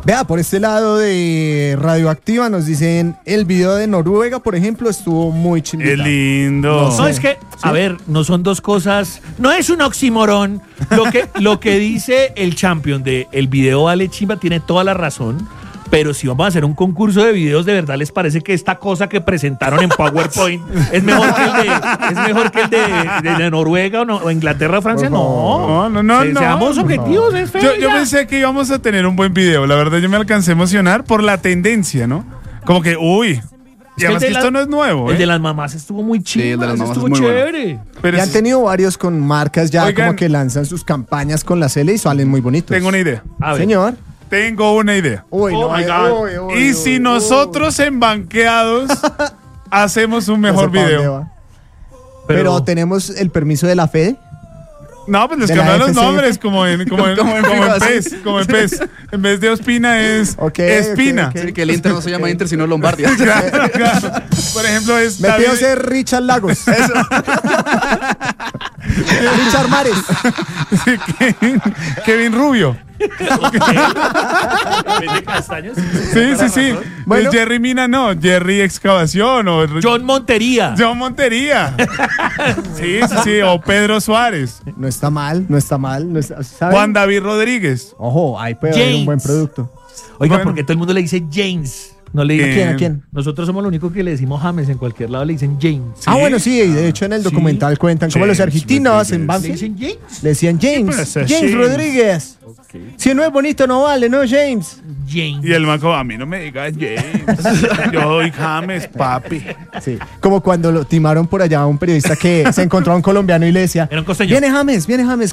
Vea, por este lado de Radioactiva nos dicen, el video de Noruega, por ejemplo, estuvo muy chimbita. ¡Qué lindo! No No, sé. es que, a ver, no son dos cosas, no es un oxímoron. Lo que dice el champion de el video vale chimba tiene toda la razón. Pero si vamos a hacer un concurso de videos, ¿de verdad les parece que esta cosa que presentaron en PowerPoint es mejor que el de Noruega o Inglaterra o Francia? No. No. Seamos objetivos, es feo. Yo pensé que íbamos a tener un buen video. La verdad, yo me alcancé a emocionar por la tendencia, ¿no? Como que, uy. Y además que esto no es nuevo, El ¿eh? de las mamás estuvo muy chido. Sí, el de las mamás estuvo es muy bueno. chévere. Pero Ya han tenido varios con marcas ya Oigan. como que lanzan sus campañas con la Cele y salen muy bonitos. tengo una idea. A ver. Señor. Tengo una idea. Uy, Oh my God. Y si nosotros en banqueados hacemos un mejor video. Pero tenemos el permiso de la Fede. No, pues les ¿De la cambiaron los FCF? nombres como en PES. Como en PES. En vez de Ospina es Ok, Espina. ok, ok. Sí, que el Inter no se llama Inter, sino Lombardia. Claro. Por ejemplo, es Me David, pido ser Richard Lagos. Richard Mares. Kevin Rubio. ¿Vende castaños? Sí. Bueno. Jerry Mina no, Jerry Excavación o John Montería. John Montería. Sí, o Pedro Suárez. No está mal, no está mal. No está, ¿saben? Juan David Rodríguez. Ojo, ahí puede haber un James. buen producto. Oiga, Bueno. porque todo el mundo le dice James. No le ¿A quién, a quién? Nosotros somos lo único que le decimos James. En cualquier lado le dicen James. Ah, bueno, sí, de hecho en el documental cuentan cómo los James argentinos Rodríguez. en ¿Le Banfield dicen James? le decían James. pasa, James James? Rodríguez. Si no es bonito no vale, ¿no, James? James. Y el manco, a mí no me digas James. Yo soy James, papi. Sí. Como cuando lo timaron por allá a un periodista que se encontró a un colombiano y le decía, Era un costeño. viene James,